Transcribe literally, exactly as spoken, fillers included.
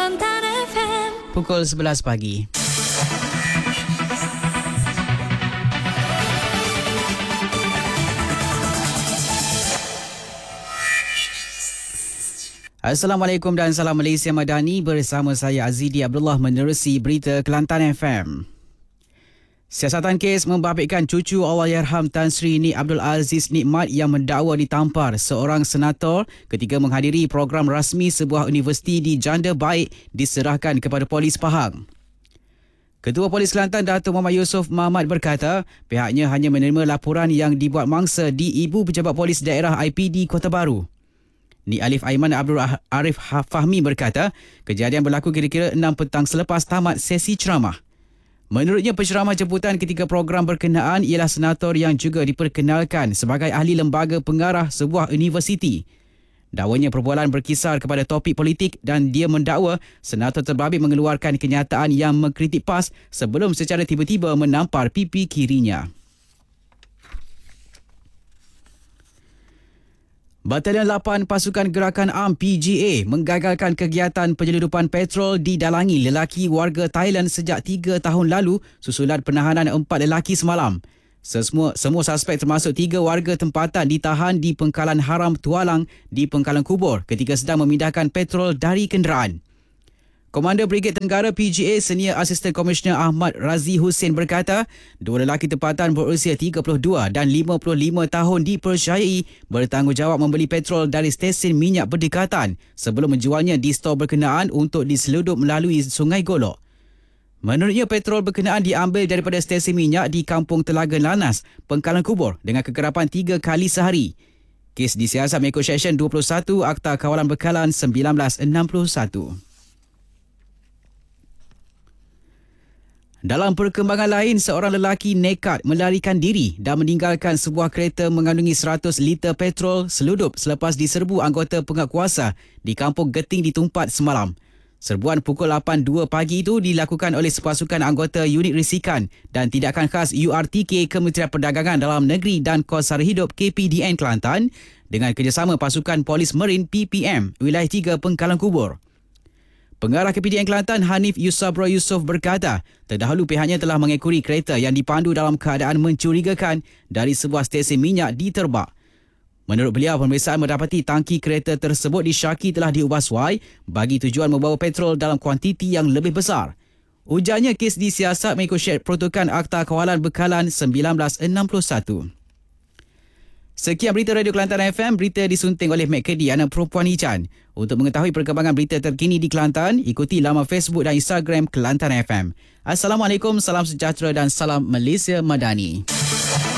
Kelantan F M. Pukul sebelas pagi. Assalamualaikum dan salam Malaysia Madani, bersama saya Azidi Abdullah menerusi berita Kelantan F M. Siasatan kes membabitkan cucu Allahyarham Tan Sri Nik Abdul Aziz Nikmat yang mendakwa ditampar seorang senator ketika menghadiri program rasmi sebuah universiti di Janda Baik diserahkan kepada polis Pahang. Ketua Polis Kelantan Datuk Muhammad Yusof Mahmad berkata pihaknya hanya menerima laporan yang dibuat mangsa di Ibu Pejabat Polis Daerah I P D Kota Baru. Ni Alif Aiman Abdul Arif Fahmi berkata kejadian berlaku kira-kira enam petang selepas tamat sesi ceramah. Menurutnya, penceramah jemputan ketika program berkenaan ialah senator yang juga diperkenalkan sebagai ahli lembaga pengarah sebuah universiti. Dakwanya perbualan berkisar kepada topik politik dan dia mendakwa senator terbabit mengeluarkan kenyataan yang mengkritik PAS sebelum secara tiba-tiba menampar pipi kirinya. Batalion lapan Pasukan Gerakan A M P G A menggagalkan kegiatan penyeludupan petrol didalangi lelaki warga Thailand sejak tiga tahun lalu susulan penahanan empat lelaki semalam. Sesemua, semua suspek termasuk tiga warga tempatan ditahan di Pengkalan Haram Tualang di Pengkalan Kubur ketika sedang memindahkan petrol dari kenderaan. Komander Brigade Tenggara P G A Senior Asisten Komisioner Ahmad Razi Hussein berkata, dua lelaki tempatan berusia tiga puluh dua dan lima puluh lima tahun dipercayai bertanggungjawab membeli petrol dari stesen minyak berdekatan sebelum menjualnya di stor berkenaan untuk diseludup melalui Sungai Golok. Menurutnya, petrol berkenaan diambil daripada stesen minyak di Kampung Telaga Lanas, Pengkalan Kubur dengan kegerapan tiga kali sehari. Kes disiasat mengikut Seksyen dua puluh satu Akta Kawalan Bekalan seribu sembilan ratus enam puluh satu. Dalam perkembangan lain, seorang lelaki nekat melarikan diri dan meninggalkan sebuah kereta mengandungi seratus liter petrol seludup selepas diserbu anggota penguatkuasa di Kampung Geting di Tumpat semalam. Serbuan pukul lapan dua pagi itu dilakukan oleh sepasukan anggota unit risikan dan tindakan khas U R T K Kementerian Perdagangan Dalam Negeri dan Kos Sara Hidup K P D N Kelantan dengan kerjasama pasukan Polis Marin P P M Wilayah tiga Pengkalan Kubur. Pengarah K P D N Kelantan Hanif Yusabro Yusof berkata, terdahulu pihaknya telah mengekori kereta yang dipandu dalam keadaan mencurigakan dari sebuah stesen minyak di Terbak. Menurut beliau, pemeriksaan mendapati tangki kereta tersebut disyaki telah diubah suai bagi tujuan membawa petrol dalam kuantiti yang lebih besar. Ujarnya, kes disiasat mengikut syarat Protokan Akta Kawalan Bekalan seribu sembilan ratus enam puluh satu. Sekian berita Radio Kelantan F M, berita disunting oleh Mek Kedi, anak perempuan Ichan. Untuk mengetahui perkembangan berita terkini di Kelantan, ikuti laman Facebook dan Instagram Kelantan F M. Assalamualaikum, salam sejahtera dan salam Malaysia Madani.